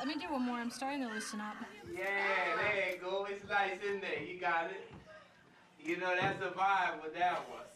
Let me do one more. I'm starting to loosen up. Yeah, there you go. It's nice in there. You got it. You know, that's a vibe with that one.